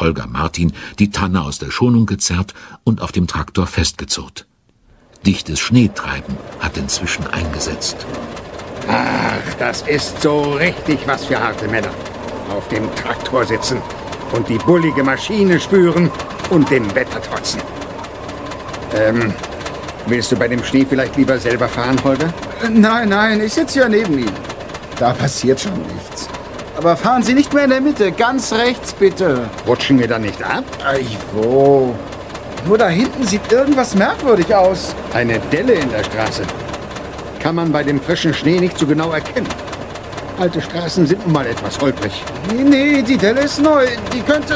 Holger Martin die Tanne aus der Schonung gezerrt und auf dem Traktor festgezurrt. Dichtes Schneetreiben hat inzwischen eingesetzt. Ach, das ist so richtig was für harte Männer. Auf dem Traktor sitzen und die bullige Maschine spüren und dem Wetter trotzen. Willst du bei dem Schnee vielleicht lieber selber fahren, Holger? Nein, ich sitze ja neben Ihnen. Da passiert schon nichts. Aber fahren Sie nicht mehr in der Mitte, ganz rechts bitte. Rutschen wir dann nicht ab? Wo? Nur da hinten sieht irgendwas merkwürdig aus. Eine Delle in der Straße. Kann man bei dem frischen Schnee nicht so genau erkennen. Alte Straßen sind nun mal etwas holprig. Nee, die Delle ist neu. Die könnte...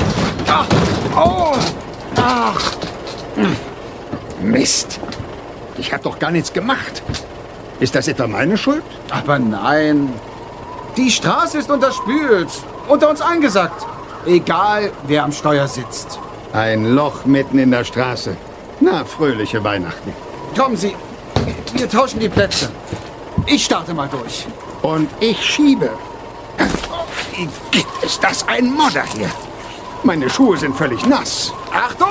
Mist. Ich habe doch gar nichts gemacht. Ist das etwa meine Schuld? Aber nein. Die Straße ist unterspült. Unter uns eingesackt. Egal, wer am Steuer sitzt. Ein Loch mitten in der Straße. Na, fröhliche Weihnachten. Kommen Sie, wir tauschen die Plätze. Ich starte mal durch. Und ich schiebe. Ist das ein Modder hier? Meine Schuhe sind völlig nass. Achtung!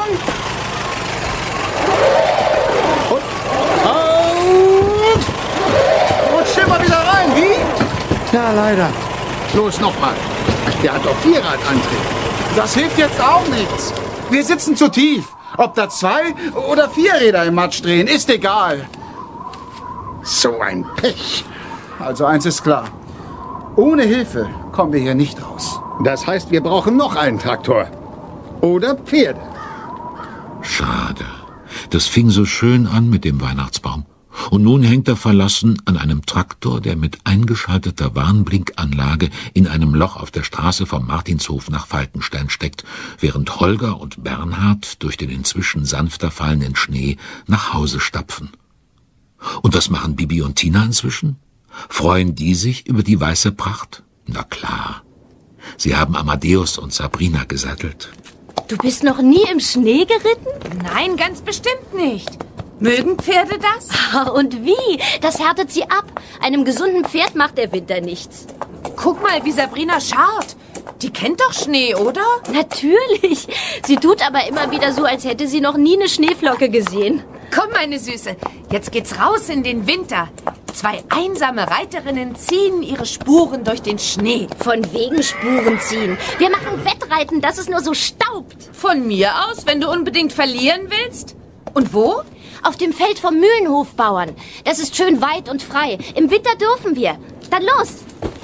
Rutscht immer wieder rein, wie? Ja, leider. Los, nochmal. Der hat doch Vierradantrieb. Das hilft jetzt auch nichts. Wir sitzen zu tief. Ob da 2 oder 4 Räder im Matsch drehen, ist egal. So ein Pech. Also eins ist klar. Ohne Hilfe kommen wir hier nicht raus. Das heißt, wir brauchen noch einen Traktor. Oder Pferde. Schade. Das fing so schön an mit dem Weihnachtsbaum. Und nun hängt er verlassen an einem Traktor, der mit eingeschalteter Warnblinkanlage in einem Loch auf der Straße vom Martinshof nach Falkenstein steckt, während Holger und Bernhard durch den inzwischen sanfter fallenden Schnee nach Hause stapfen. Und was machen Bibi und Tina inzwischen? Freuen die sich über die weiße Pracht? Na klar. Sie haben Amadeus und Sabrina gesattelt. Du bist noch nie im Schnee geritten? Nein, ganz bestimmt nicht. Mögen Pferde das? Und wie? Das härtet sie ab. Einem gesunden Pferd macht der Winter nichts. Guck mal, wie Sabrina scharrt. Die kennt doch Schnee, oder? Natürlich. Sie tut aber immer wieder so, als hätte sie noch nie eine Schneeflocke gesehen. Komm, meine Süße, jetzt geht's raus in den Winter. 2 einsame Reiterinnen ziehen ihre Spuren durch den Schnee. Von wegen Spuren ziehen. Wir machen Wettreiten, dass es nur so staubt. Von mir aus, wenn du unbedingt verlieren willst. Und wo? Auf dem Feld vom Mühlenhofbauern. Das ist schön weit und frei. Im Winter dürfen wir. Dann los.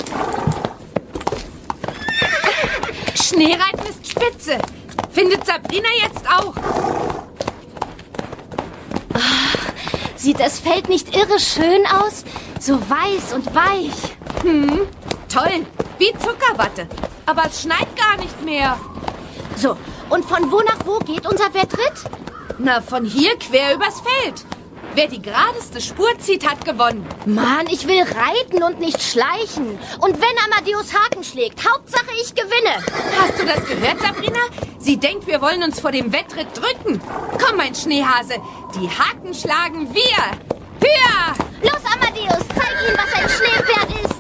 Schneereiten ist spitze. Findet Sabrina jetzt auch. Sieht das Feld nicht irre schön aus? So weiß und weich. Toll, wie Zuckerwatte. Aber es schneit gar nicht mehr. So, und von wo nach wo geht unser Wettritt? Na, von hier quer übers Feld. Wer die geradeste Spur zieht, hat gewonnen. Mann, ich will reiten und nicht schleichen. Und wenn Amadeus Haken schlägt, Hauptsache ich gewinne. Hast du das gehört, Sabrina? Sie denkt, wir wollen uns vor dem Wettritt drücken. Komm, mein Schneehase, die Haken schlagen wir. Höher! Los, Amadeus, zeig ihm, was ein Schneepferd ist.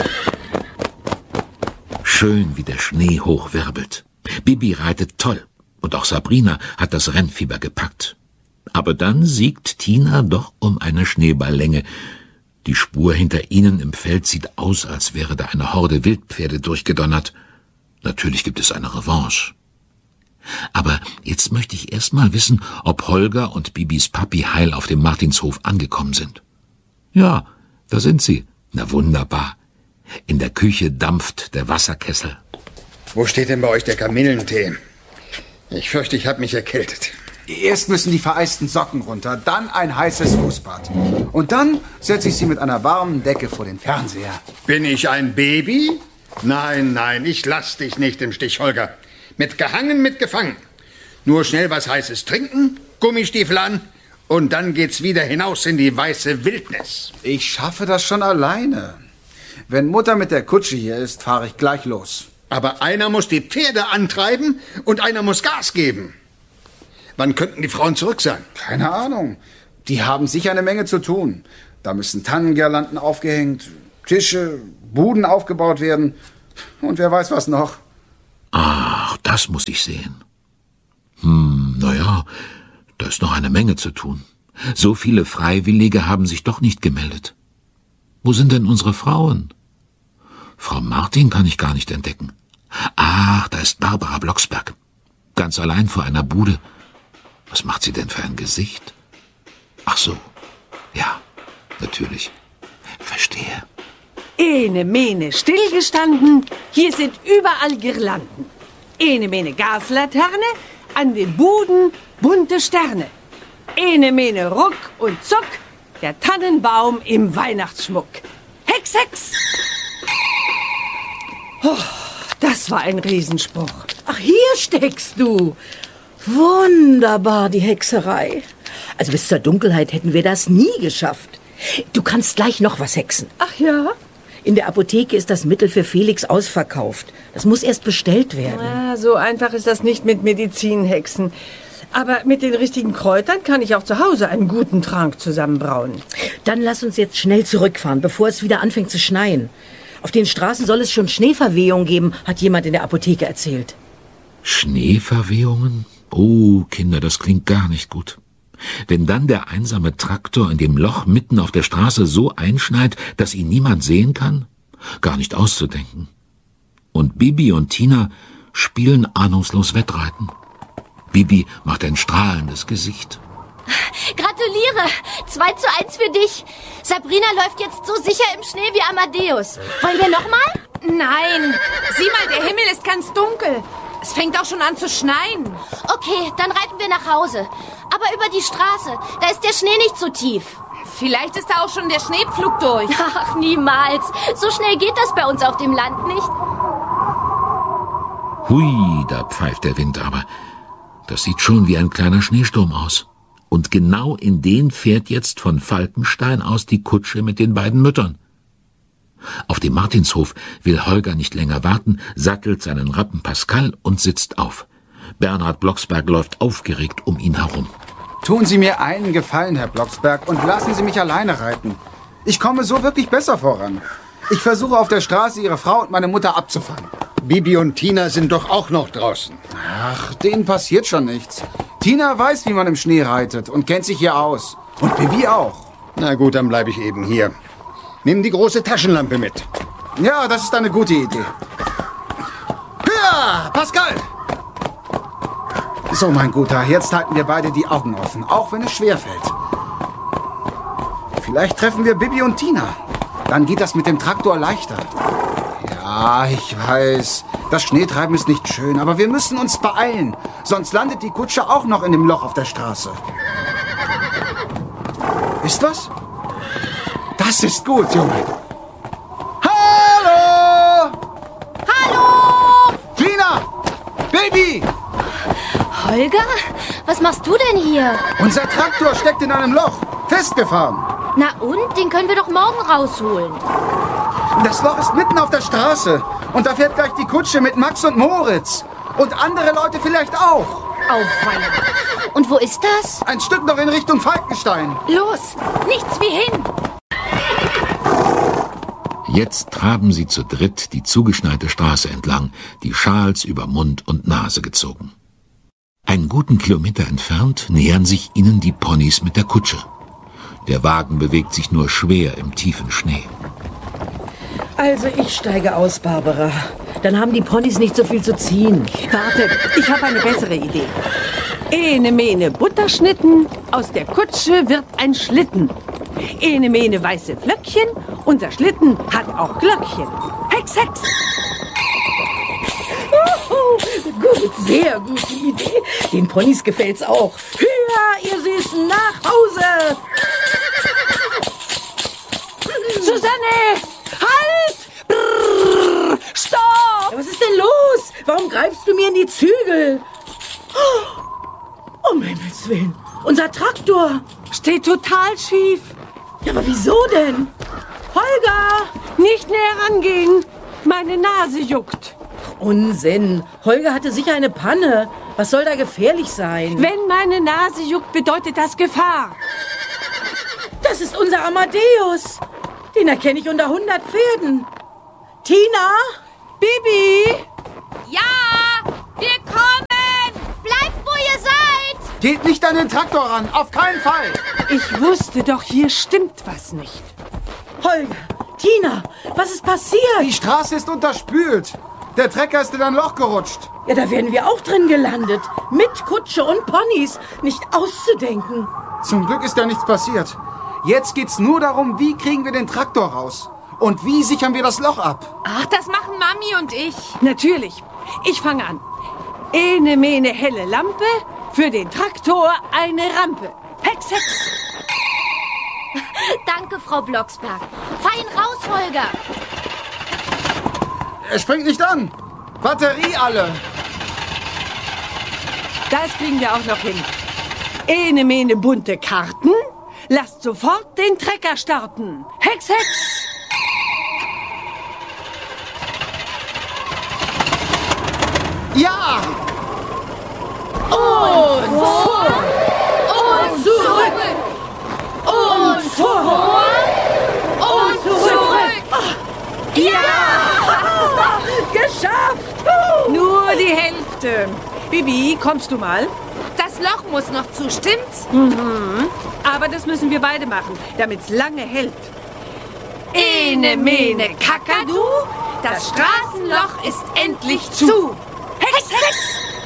Schön, wie der Schnee hochwirbelt. Bibi reitet toll. Und auch Sabrina hat das Rennfieber gepackt. Aber dann siegt Tina doch um eine Schneeballlänge. Die Spur hinter ihnen im Feld sieht aus, als wäre da eine Horde Wildpferde durchgedonnert. Natürlich gibt es eine Revanche. Aber jetzt möchte ich erst mal wissen, ob Holger und Bibis Papi heil auf dem Martinshof angekommen sind. Ja, da sind sie. Na wunderbar. In der Küche dampft der Wasserkessel. Wo steht denn bei euch der Kamillentee? Ich fürchte, ich habe mich erkältet. Erst müssen die vereisten Socken runter, dann ein heißes Fußbad. Und dann setze ich sie mit einer warmen Decke vor den Fernseher. Bin ich ein Baby? Nein, ich lass dich nicht im Stich, Holger. Mit gehangen, mit gefangen. Nur schnell was Heißes trinken, Gummistiefel an und dann geht's wieder hinaus in die weiße Wildnis. Ich schaffe das schon alleine. Wenn Mutter mit der Kutsche hier ist, fahre ich gleich los. Aber einer muss die Pferde antreiben und einer muss Gas geben. Wann könnten die Frauen zurück sein? Keine Ahnung. Die haben sicher eine Menge zu tun. Da müssen Tannengirlanden aufgehängt, Tische, Buden aufgebaut werden und wer weiß was noch. Ach, Das muss ich sehen. Naja, da ist noch eine Menge zu tun. So viele Freiwillige haben sich doch nicht gemeldet. Wo sind denn unsere Frauen? Frau Martin kann ich gar nicht entdecken. Ach, da ist Barbara Blocksberg. Ganz allein vor einer Bude. Was macht sie denn für ein Gesicht? Ach so, ja, natürlich. Verstehe. Ene Mene stillgestanden, hier sind überall Girlanden. Ene Mene Gaslaterne, an den Buden bunte Sterne. Ene Mene ruck und zuck, der Tannenbaum im Weihnachtsschmuck. Hex, Hex! Oh, das war ein Riesenspruch. Ach, hier steckst du. Wunderbar, die Hexerei. Also bis zur Dunkelheit hätten wir das nie geschafft. Du kannst gleich noch was hexen. Ach ja? In der Apotheke ist das Mittel für Felix ausverkauft. Das muss erst bestellt werden. Ah, so einfach ist das nicht mit Medizinhexen. Aber mit den richtigen Kräutern kann ich auch zu Hause einen guten Trank zusammenbrauen. Dann lass uns jetzt schnell zurückfahren, bevor es wieder anfängt zu schneien. Auf den Straßen soll es schon Schneeverwehungen geben, hat jemand in der Apotheke erzählt. Schneeverwehungen? Oh, Kinder, das klingt gar nicht gut. Wenn dann der einsame Traktor in dem Loch mitten auf der Straße so einschneit, dass ihn niemand sehen kann? Gar nicht auszudenken. Und Bibi und Tina spielen ahnungslos Wettreiten. Bibi macht ein strahlendes Gesicht. Gratuliere! 2:1 für dich. Sabrina läuft jetzt so sicher im Schnee wie Amadeus. Wollen wir noch mal? Nein, sieh mal, der Himmel ist ganz dunkel. Es fängt auch schon an zu schneien. Okay, dann reiten wir nach Hause. Aber über die Straße, da ist der Schnee nicht so tief. Vielleicht ist da auch schon der Schneepflug durch. Ach, niemals. So schnell geht das bei uns auf dem Land nicht. Hui, da pfeift der Wind aber. Das sieht schon wie ein kleiner Schneesturm aus. Und genau in den fährt jetzt von Falkenstein aus die Kutsche mit den beiden Müttern. Auf dem Martinshof will Holger nicht länger warten, sattelt seinen Rappen Pascal und sitzt auf. Bernhard Blocksberg läuft aufgeregt um ihn herum. Tun Sie mir einen Gefallen, Herr Blocksberg, und lassen Sie mich alleine reiten. Ich komme so wirklich besser voran. Ich versuche auf der Straße Ihre Frau und meine Mutter abzufangen. Bibi und Tina sind doch auch noch draußen. Ach, denen passiert schon nichts. Tina weiß, wie man im Schnee reitet und kennt sich hier aus. Und Bibi auch. Na gut, dann bleibe ich eben hier. Nimm die große Taschenlampe mit. Ja, das ist eine gute Idee. Ja, Pascal! So, mein Guter, jetzt halten wir beide die Augen offen, auch wenn es schwerfällt. Vielleicht treffen wir Bibi und Tina. Dann geht das mit dem Traktor leichter. Ja, ich weiß, das Schneetreiben ist nicht schön, aber wir müssen uns beeilen. Sonst landet die Kutsche auch noch in dem Loch auf der Straße. Ist was? Das ist gut, Junge. Hallo! Hallo! Tina! Baby! Holger? Was machst du denn hier? Unser Traktor steckt in einem Loch. Festgefahren. Na und? Den können wir doch morgen rausholen. Das Loch ist mitten auf der Straße. Und da fährt gleich die Kutsche mit Max und Moritz. Und andere Leute vielleicht auch. Auweia. Und wo ist das? Ein Stück noch in Richtung Falkenstein. Los, nichts wie hin. Jetzt traben sie zu dritt die zugeschneite Straße entlang, die Schals über Mund und Nase gezogen. Einen guten Kilometer entfernt nähern sich ihnen die Ponys mit der Kutsche. Der Wagen bewegt sich nur schwer im tiefen Schnee. Also ich steige aus, Barbara. Dann haben die Ponys nicht so viel zu ziehen. Warte, ich habe eine bessere Idee. Ene Mene Butterschnitten, aus der Kutsche wird ein Schlitten. Ene Mene weiße Flöckchen, unser Schlitten hat auch Glöckchen. Hex, Hex! Gut, sehr gute Idee. Den Ponys gefällt's auch. Höher, ihr Süßen, nach Hause! Susanne! Halt! Brrr, stopp! Was ist denn los? Warum greifst du mir in die Zügel? Um Himmels Willen, unser Traktor. Steht total schief. Ja, aber wieso denn? Holger, nicht näher rangehen. Meine Nase juckt. Unsinn. Holger hatte sicher eine Panne. Was soll da gefährlich sein? Wenn meine Nase juckt, bedeutet das Gefahr. Das ist unser Amadeus. Den erkenne ich unter 100 Pferden. Tina? Bibi? Ja! Wir kommen! Bleibt, wo ihr seid! Geht nicht an den Traktor ran, auf keinen Fall. Ich wusste doch, hier stimmt was nicht. Holger, Tina, was ist passiert? Die Straße ist unterspült. Der Trecker ist in ein Loch gerutscht. Ja, da wären wir auch drin gelandet. Mit Kutsche und Ponys. Nicht auszudenken. Zum Glück ist ja nichts passiert. Jetzt geht's nur darum, wie kriegen wir den Traktor raus? Und wie sichern wir das Loch ab? Ach, das machen Mami und ich. Natürlich. Ich fange an. Ene, mene, helle Lampe. Für den Traktor eine Rampe. Hex, Hex. Danke, Frau Blocksberg. Fein raus, Holger. Er springt nicht an. Batterie alle. Das kriegen wir auch noch hin. Ene, mene, bunte Karten. Lasst sofort den Trecker starten. Hex, Hex. Ja! Und vor und zurück und vor und zurück. Ja! Geschafft! Nur die Hälfte. Bibi, kommst du mal? Das Loch muss noch zu, stimmt's? Aber das müssen wir beide machen, damit's lange hält. Ene, mene, kakadu. Das Straßenloch ist endlich zu. Hex, Hex!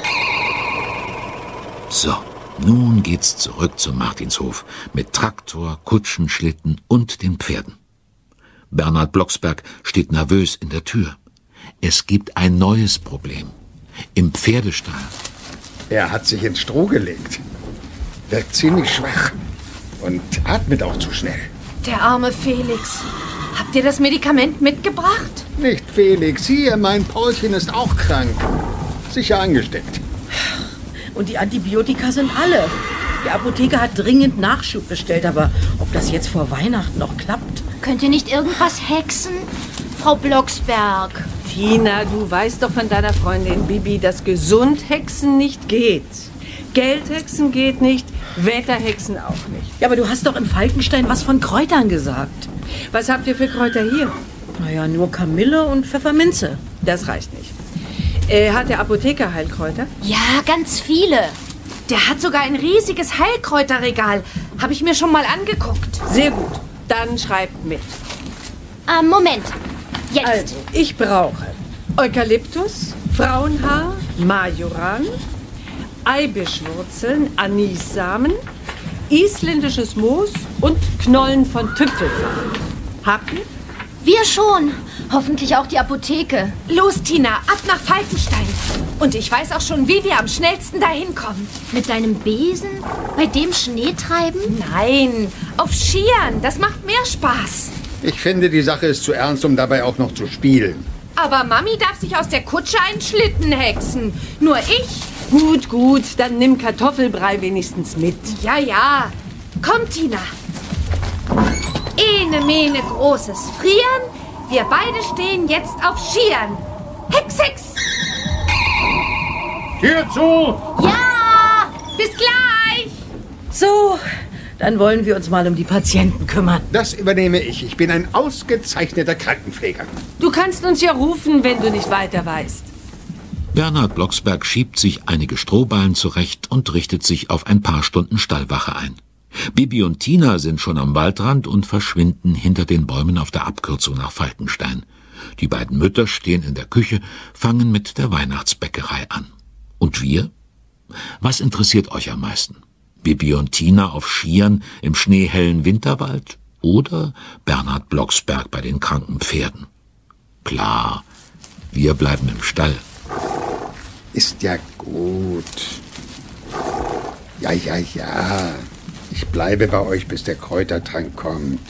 So, nun geht's zurück zum Martinshof mit Traktor, Kutschen, Schlitten und den Pferden. Bernhard Blocksberg steht nervös in der Tür. Es gibt ein neues Problem. Im Pferdestall. Er hat sich ins Stroh gelegt. Wirkt ziemlich schwach und atmet auch zu schnell. Der arme Felix. Habt ihr das Medikament mitgebracht? Nicht Felix, hier, mein Paulchen ist auch krank. Sicher angesteckt. Und die Antibiotika sind alle. Die Apotheker hat dringend Nachschub bestellt, aber ob das jetzt vor Weihnachten noch klappt? Könnt ihr nicht irgendwas hexen? Frau Blocksberg. Tina, du weißt doch von deiner Freundin Bibi, dass Gesundhexen nicht geht. Geldhexen geht nicht, Wetterhexen auch nicht. Ja, aber du hast doch in Falkenstein was von Kräutern gesagt. Was habt ihr für Kräuter hier? Naja, nur Kamille und Pfefferminze. Das reicht nicht. Hat der Apotheker Heilkräuter? Ja, ganz viele. Der hat sogar ein riesiges Heilkräuterregal. Habe ich mir schon mal angeguckt. Sehr gut. Dann schreibt mit. Moment. Jetzt. Also, ich brauche Eukalyptus, Frauenhaar, Majoran, Eibischwurzeln, Anissamen, isländisches Moos und Knollen von Tüpfelfarn. Habt ihr? Wir schon. Hoffentlich auch die Apotheke. Los, Tina, ab nach Falkenstein. Und ich weiß auch schon, wie wir am schnellsten dahin kommen. Mit deinem Besen? Bei dem Schneetreiben? Nein, auf Skiern. Das macht mehr Spaß. Ich finde, die Sache ist zu ernst, um dabei auch noch zu spielen. Aber Mami darf sich aus der Kutsche einen Schlitten hexen. Nur ich. Gut, gut. Dann nimm Kartoffelbrei wenigstens mit. Ja, ja. Komm, Tina. Ene, mene, großes Frieren. Wir beide stehen jetzt auf Skiern. Hex, Hex. Tür zu! Ja! Bis gleich. So, dann wollen wir uns mal um die Patienten kümmern. Das übernehme ich. Ich bin ein ausgezeichneter Krankenpfleger. Du kannst uns ja rufen, wenn du nicht weiter weißt. Bernhard Blocksberg schiebt sich einige Strohballen zurecht und richtet sich auf ein paar Stunden Stallwache ein. Bibi und Tina sind schon am Waldrand und verschwinden hinter den Bäumen auf der Abkürzung nach Falkenstein. Die beiden Mütter stehen in der Küche, fangen mit der Weihnachtsbäckerei an. Und wir? Was interessiert euch am meisten? Bibi und Tina auf Skiern im schneehellen Winterwald oder Bernhard Blocksberg bei den kranken Pferden? Klar, wir bleiben im Stall. Ist ja gut. Ja. Ich bleibe bei euch, bis der Kräutertrank kommt.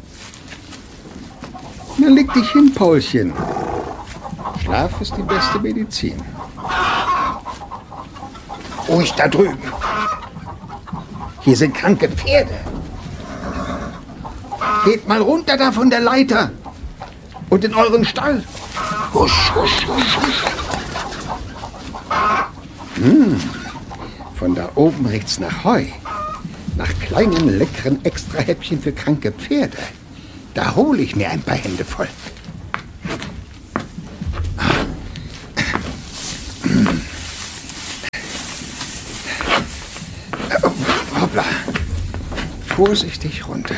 Na, leg dich hin, Paulchen. Schlaf ist die beste Medizin. Ruhig da drüben. Hier sind kranke Pferde. Geht mal runter da von der Leiter. Und in euren Stall. Husch, husch, husch, husch. Von da oben riecht's nach Heu. Nach kleinen, leckeren Extrahäppchen für kranke Pferde. Da hole ich mir ein paar Hände voll. Hoppla. Vorsichtig runter.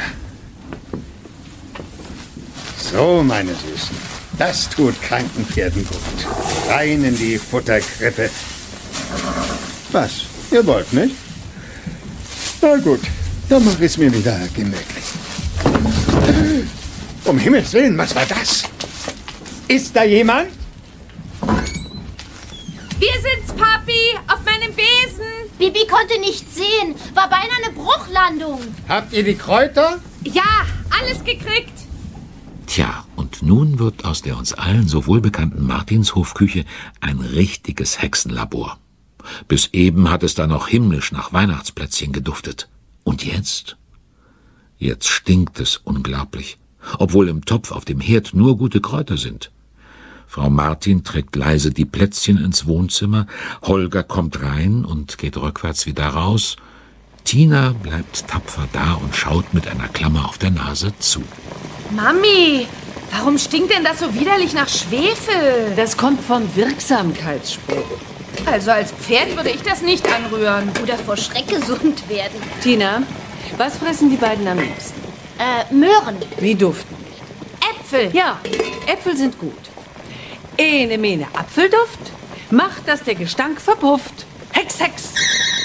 So, meine Süßen. Das tut kranken Pferden gut. Rein in die Futterkrippe. Was? Ihr wollt nicht? Na gut, dann mach ich's mir wieder gemütlich. Um Himmels Willen, was war das? Ist da jemand? Wir sind's, Papi, auf meinem Besen. Bibi konnte nichts sehen. War beinahe eine Bruchlandung. Habt ihr die Kräuter? Ja, alles gekriegt. Tja, und nun wird aus der uns allen so wohlbekannten Martinshofküche ein richtiges Hexenlabor. Bis eben hat es da noch himmlisch nach Weihnachtsplätzchen geduftet. Und jetzt? Jetzt stinkt es unglaublich, obwohl im Topf auf dem Herd nur gute Kräuter sind. Frau Martin trägt leise die Plätzchen ins Wohnzimmer, Holger kommt rein und geht rückwärts wieder raus. Tina bleibt tapfer da und schaut mit einer Klammer auf der Nase zu. Mami, warum stinkt denn das so widerlich nach Schwefel? Das kommt vom Wirksamkeitsspruch. Also als Pferd würde ich das nicht anrühren. Oder vor Schreck gesund werden. Tina, was fressen die beiden am liebsten? Möhren. Wie duften nicht? Äpfel. Ja, Äpfel sind gut. Ene Mene Apfelduft macht, dass der Gestank verpufft. Hex, Hex!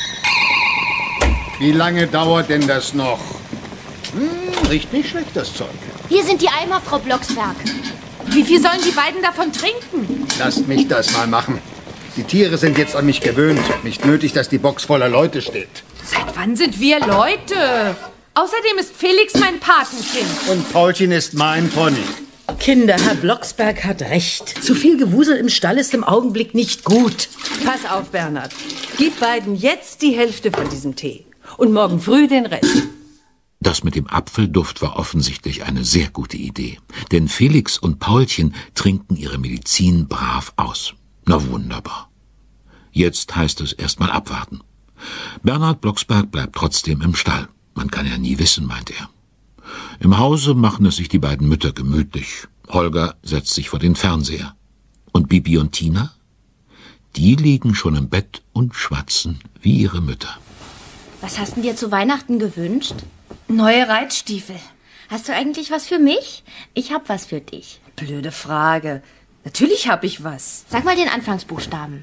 Wie lange dauert denn das noch? Riecht nicht schlecht, das Zeug. Hier sind die Eimer, Frau Blocksberg. Wie viel sollen die beiden davon trinken? Lasst mich das mal machen. Die Tiere sind jetzt an mich gewöhnt. Nicht nötig, dass die Box voller Leute steht. Seit wann sind wir Leute? Außerdem ist Felix mein Patenkind. Und Paulchen ist mein Pony. Kinder, Herr Blocksberg hat recht. Zu viel Gewusel im Stall ist im Augenblick nicht gut. Pass auf, Bernhard. Gib beiden jetzt die Hälfte von diesem Tee. Und morgen früh den Rest. Das mit dem Apfelduft war offensichtlich eine sehr gute Idee. Denn Felix und Paulchen trinken ihre Medizin brav aus. Na wunderbar. Jetzt heißt es erst mal abwarten. Bernhard Blocksberg bleibt trotzdem im Stall. Man kann ja nie wissen, meint er. Im Hause machen es sich die beiden Mütter gemütlich. Holger setzt sich vor den Fernseher. Und Bibi und Tina? Die liegen schon im Bett und schwatzen wie ihre Mütter. Was hast du dir zu Weihnachten gewünscht? Neue Reitstiefel. Hast du eigentlich was für mich? Ich hab was für dich. Blöde Frage. Natürlich habe ich was. Sag mal den Anfangsbuchstaben.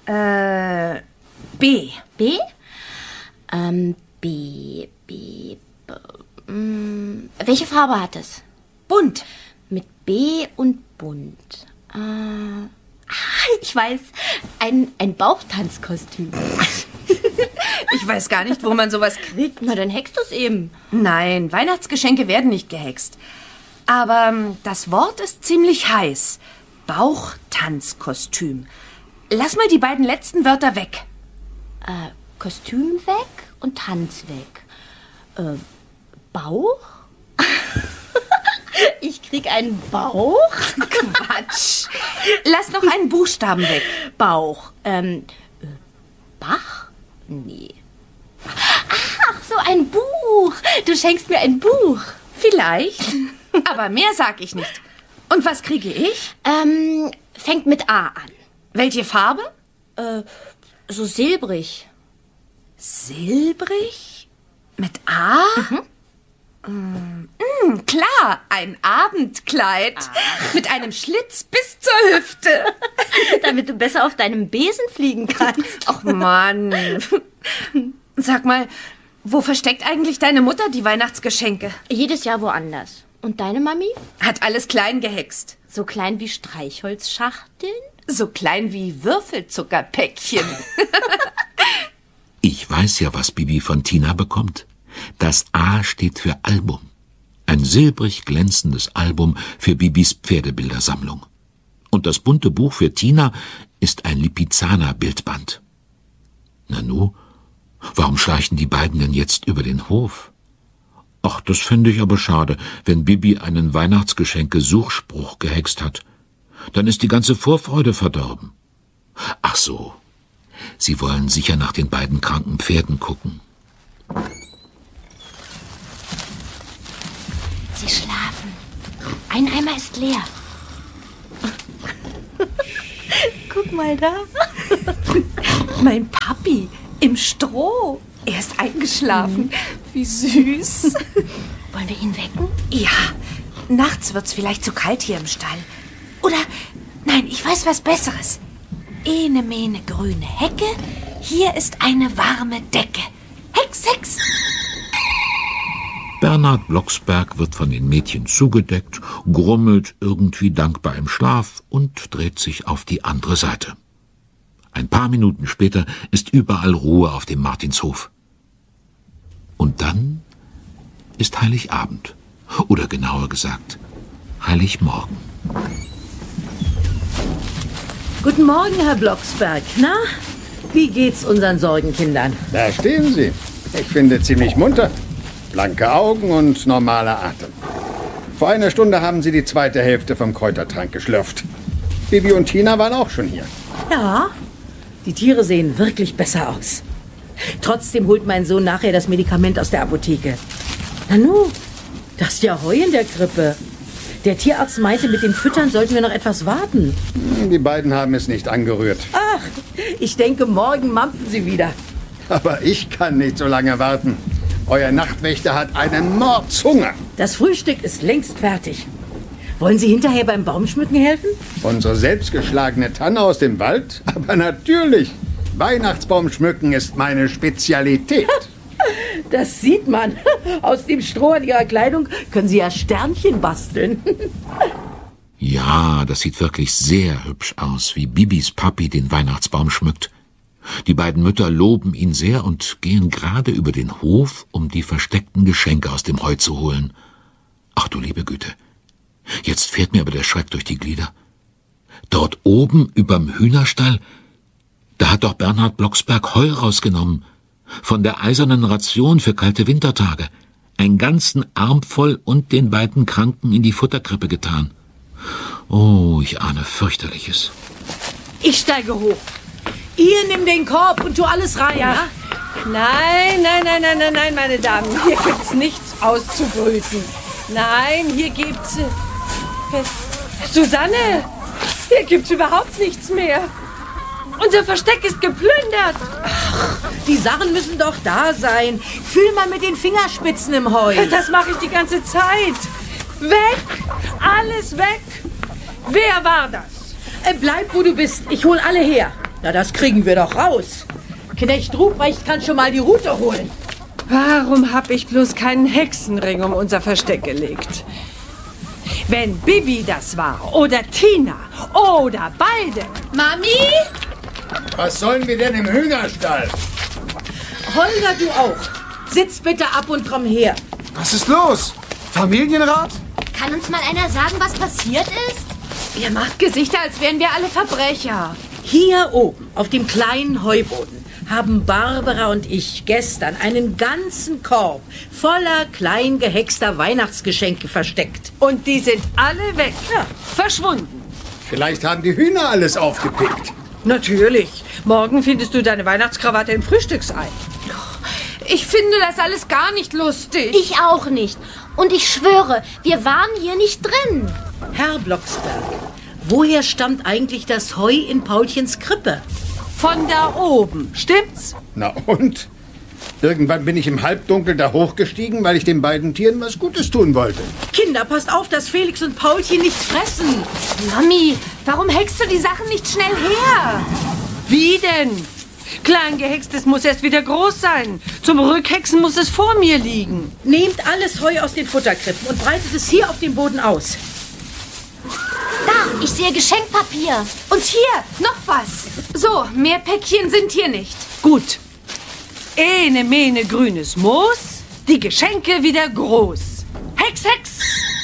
B. B? B. Welche Farbe hat es? Bunt. Mit B und bunt. Ich weiß. Ein Bauchtanzkostüm. Ich weiß gar nicht, wo man sowas kriegt. Na, dann hext du's eben. Nein, Weihnachtsgeschenke werden nicht gehext. Aber das Wort ist ziemlich heiß. Bauchtanzkostüm. Lass mal die beiden letzten Wörter weg. Kostüm weg und Tanz weg. Bauch? Ich krieg einen Bauch? Quatsch. Lass noch einen Buchstaben weg. Bauch. Bach? Nee. Ach, so ein Buch. Du schenkst mir ein Buch. Vielleicht. Aber mehr sag ich nicht. Und was kriege ich? Fängt mit A an. Welche Farbe? So silbrig. Silbrig? Mit A? Klar, ein Abendkleid. Mit einem Schlitz bis zur Hüfte. Damit du besser auf deinem Besen fliegen kannst. Ach Mann. Sag mal, wo versteckt eigentlich deine Mutter die Weihnachtsgeschenke? Jedes Jahr woanders. Und deine Mami? Hat alles klein gehext. So klein wie Streichholzschachteln? So klein wie Würfelzuckerpäckchen. Ich weiß ja, was Bibi von Tina bekommt. Das A steht für Album. Ein silbrig glänzendes Album für Bibis Pferdebildersammlung. Und das bunte Buch für Tina ist ein Lipizzaner-Bildband. Nanu, warum schleichen die beiden denn jetzt über den Hof? Ach, das fände ich aber schade, wenn Bibi einen Weihnachtsgeschenke-Suchspruch gehext hat. Dann ist die ganze Vorfreude verdorben. Ach so, sie wollen sicher nach den beiden kranken Pferden gucken. Sie schlafen. Ein Eimer ist leer. Guck mal da. Mein Papi im Stroh. Er ist eingeschlafen. Wie süß. Wollen wir ihn wecken? Ja, nachts wird's vielleicht zu kalt hier im Stall. Oder, nein, ich weiß was Besseres. Ene, mene, grüne Hecke, hier ist eine warme Decke. Hex, Hex! Bernhard Blocksberg wird von den Mädchen zugedeckt, grummelt irgendwie dankbar im Schlaf und dreht sich auf die andere Seite. Ein paar Minuten später ist überall Ruhe auf dem Martinshof. Und dann ist Heiligabend. Oder genauer gesagt, Heiligmorgen. Guten Morgen, Herr Blocksberg. Na, wie geht's unseren Sorgenkindern? Da stehen Sie. Ich finde ziemlich munter. Blanke Augen und normaler Atem. Vor einer Stunde haben Sie die zweite Hälfte vom Kräutertrank geschlürft. Bibi und Tina waren auch schon hier. Ja, die Tiere sehen wirklich besser aus. Trotzdem holt mein Sohn nachher das Medikament aus der Apotheke. Nanu, das ist ja Heu in der Krippe. Der Tierarzt meinte, mit dem Füttern sollten wir noch etwas warten. Die beiden haben es nicht angerührt. Ach, ich denke, morgen mampfen sie wieder. Aber ich kann nicht so lange warten. Euer Nachtwächter hat einen Mordshunger. Das Frühstück ist längst fertig. Wollen Sie hinterher beim Baumschmücken helfen? Unsere selbstgeschlagene Tanne aus dem Wald? Aber natürlich. Weihnachtsbaum schmücken ist meine Spezialität. Das sieht man. Aus dem Stroh an Ihrer Kleidung können Sie ja Sternchen basteln. Ja, das sieht wirklich sehr hübsch aus, wie Bibis Papi den Weihnachtsbaum schmückt. Die beiden Mütter loben ihn sehr und gehen gerade über den Hof, um die versteckten Geschenke aus dem Heu zu holen. Ach du liebe Güte, jetzt fährt mir aber der Schreck durch die Glieder. Dort oben überm Hühnerstall, da hat doch Bernhard Blocksberg Heu rausgenommen. Von der eisernen Ration für kalte Wintertage. Einen ganzen Arm voll und den beiden Kranken in die Futterkrippe getan. Oh, ich ahne fürchterliches. Ich steige hoch. Ihr nimm den Korb und tu alles rein. Ja. Ja? Nein, meine Damen. Hier gibt's nichts auszubrüten. Nein, hier gibt's... Susanne! Hier gibt's überhaupt nichts mehr. Unser Versteck ist geplündert. Die Sachen müssen doch da sein. Fühl mal mit den Fingerspitzen im Heu. Das mache ich die ganze Zeit. Weg! Alles weg! Wer war das? Bleib, wo du bist. Ich hol alle her. Na, das kriegen wir doch raus. Knecht Ruprecht kann schon mal die Rute holen. Warum habe ich bloß keinen Hexenring um unser Versteck gelegt? Wenn Bibi das war, oder Tina, oder beide. Mami? Was sollen wir denn im Hühnerstall? Holger, du auch. Sitz bitte ab und komm her. Was ist los? Familienrat? Kann uns mal einer sagen, was passiert ist? Ihr macht Gesichter, als wären wir alle Verbrecher. Hier oben, auf dem kleinen Heuboden, haben Barbara und ich gestern einen ganzen Korb voller klein gehexter Weihnachtsgeschenke versteckt. Und die sind alle weg. Ja. Verschwunden. Vielleicht haben die Hühner alles aufgepickt. Natürlich. Morgen findest du deine Weihnachtskrawatte im Frühstücksei. Ich finde das alles gar nicht lustig. Ich auch nicht. Und ich schwöre, wir waren hier nicht drin. Herr Blocksberg, woher stammt eigentlich das Heu in Paulchens Krippe? Von da oben. Stimmt's? Na und? Irgendwann bin ich im Halbdunkel da hochgestiegen, weil ich den beiden Tieren was Gutes tun wollte. Kinder, passt auf, dass Felix und Paulchen nichts fressen. Mami, warum hackst du die Sachen nicht schnell her? Wie denn? Kleingehextes muss erst wieder groß sein. Zum Rückhexen muss es vor mir liegen. Nehmt alles Heu aus den Futterkrippen und breitet es hier auf dem Boden aus. Da, ich sehe Geschenkpapier. Und hier, noch was. So, mehr Päckchen sind hier nicht. Gut. Ene, mene, grünes Moos, die Geschenke wieder groß. Hex, Hex!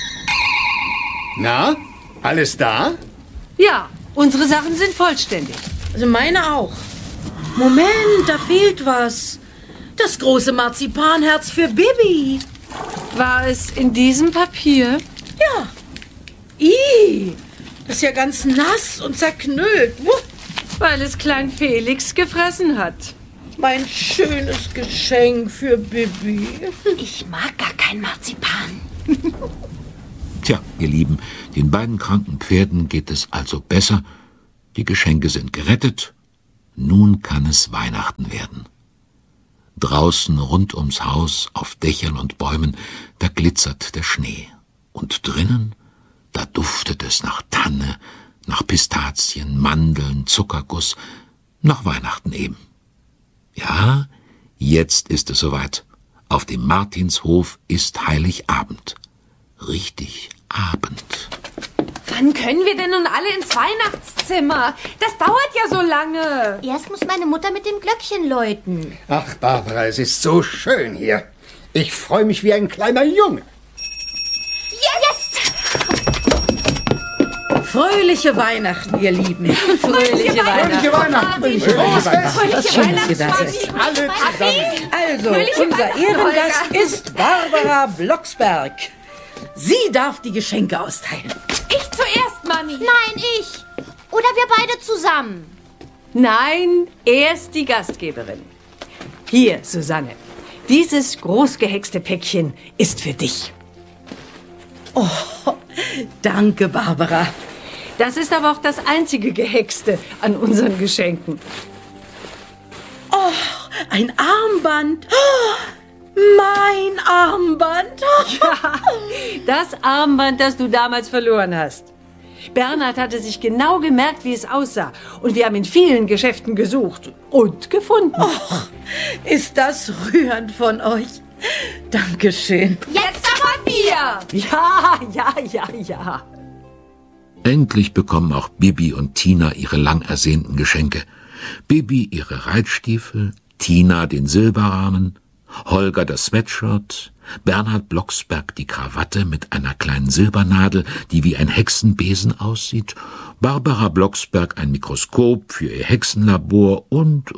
Na, alles da? Ja, unsere Sachen sind vollständig. Also meine auch. Moment, da fehlt was. Das große Marzipanherz für Bibi. War es in diesem Papier? Ja. Ih, das ist ja ganz nass und zerknüllt. Weil es Klein Felix gefressen hat. Mein schönes Geschenk für Bibi. Ich mag gar kein Marzipan. Tja, ihr Lieben, den beiden kranken Pferden geht es also besser. Die Geschenke sind gerettet. Nun kann es Weihnachten werden. Draußen rund ums Haus, auf Dächern und Bäumen, da glitzert der Schnee. Und drinnen, da duftet es nach Tanne, nach Pistazien, Mandeln, Zuckerguss, nach Weihnachten eben. Ja, jetzt ist es soweit. Auf dem Martinshof ist Heiligabend. Richtig Abend. Wann können wir denn nun alle ins Weihnachtszimmer? Das dauert ja so lange. Erst muss meine Mutter mit dem Glöckchen läuten. Ach, Barbara, es ist so schön hier. Ich freue mich wie ein kleiner Junge. Jetzt! Fröhliche Weihnachten, ihr Lieben. Fröhliche Weihnachten. Fröhliche Weihnachten. Was schön, dass ihr da seid. Alle zusammen. Also, unser Ehrengast ist Barbara Blocksberg. Sie darf die Geschenke austeilen. Ich zuerst, Mami. Nein, ich. Oder wir beide zusammen. Nein, erst die Gastgeberin. Hier, Susanne. Dieses großgehexte Päckchen ist für dich. Oh, danke, Barbara. Das ist aber auch das einzige Gehexte an unseren Geschenken. Oh, ein Armband. Oh, mein Armband. Ja, das Armband, das du damals verloren hast. Bernhard hatte sich genau gemerkt, wie es aussah. Und wir haben in vielen Geschäften gesucht und gefunden. Oh, ist das rührend von euch. Dankeschön. Jetzt aber wir. Ja. Endlich bekommen auch Bibi und Tina ihre lang ersehnten Geschenke. Bibi ihre Reitstiefel, Tina den Silberrahmen, Holger das Sweatshirt, Bernhard Blocksberg die Krawatte mit einer kleinen Silbernadel, die wie ein Hexenbesen aussieht, Barbara Blocksberg ein Mikroskop für ihr Hexenlabor und.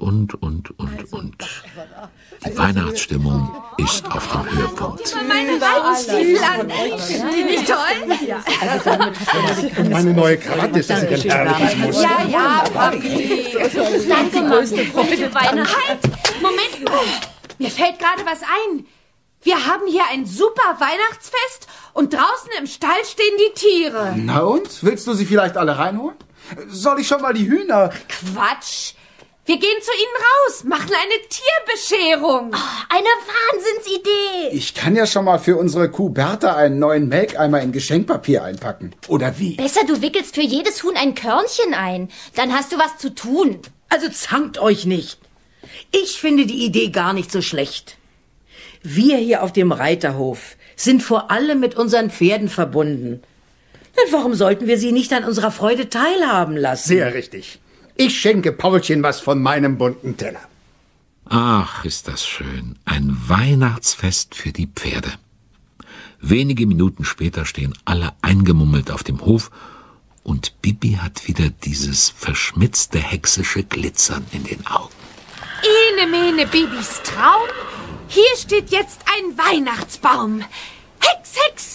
Die Weihnachtsstimmung ist auf dem Höhepunkt. Meine Reitstiefel an. Sind die nicht toll? Und meine neue Krawatte ist das ein herrliches Muster. Ja, Papi. Danke, Mami. Halt! Moment. Mir fällt gerade was ein. Wir haben hier ein super Weihnachtsfest und draußen im Stall stehen die Tiere. Na und? Willst du sie vielleicht alle reinholen? Soll ich schon mal die Hühner... Quatsch. Wir gehen zu ihnen raus, machen eine Tierbescherung. Eine Wahnsinnsidee. Ich kann ja schon mal für unsere Kuh Bertha einen neuen Melkeimer in Geschenkpapier einpacken. Oder wie? Besser, du wickelst für jedes Huhn ein Körnchen ein. Dann hast du was zu tun. Also zankt euch nicht. Ich finde die Idee gar nicht so schlecht. Wir hier auf dem Reiterhof sind vor allem mit unseren Pferden verbunden. Und warum sollten wir sie nicht an unserer Freude teilhaben lassen? Sehr richtig. Ich schenke Paulchen was von meinem bunten Teller. Ach, ist das schön. Ein Weihnachtsfest für die Pferde. Wenige Minuten später stehen alle eingemummelt auf dem Hof und Bibi hat wieder dieses verschmitzte hexische Glitzern in den Augen. Ene mene Bibis Traum. Hier steht jetzt ein Weihnachtsbaum. Hex, Hex.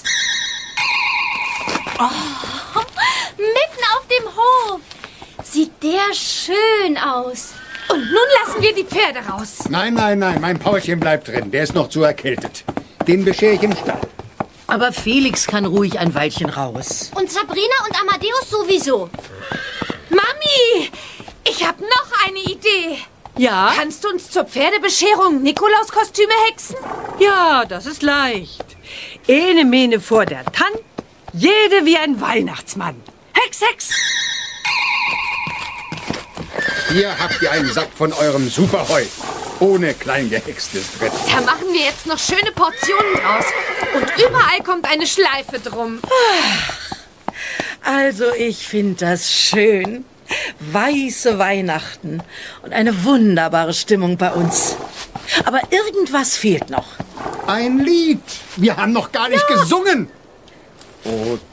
Mitten auf dem Hof. Sieht der schön aus. Und nun lassen wir die Pferde raus. Nein, mein Paulchen bleibt drin. Der ist noch zu erkältet. Den beschere ich im Stall. Aber Felix kann ruhig ein Weilchen raus. Und Sabrina und Amadeus sowieso. Mami, ich habe noch eine Idee. Ja? Kannst du uns zur Pferdebescherung Nikolauskostüme hexen? Ja, das ist leicht. Ene Mene vor der Tann, jede wie ein Weihnachtsmann. Hex, Hex! Hier habt ihr einen Sack von eurem Superheu. Ohne Kleingehextes drin. Da machen wir jetzt noch schöne Portionen draus. Und überall kommt eine Schleife drum. Also ich finde das schön. Weiße Weihnachten und eine wunderbare Stimmung bei uns. Aber irgendwas fehlt noch. Ein Lied. Wir haben noch gar nicht gesungen. O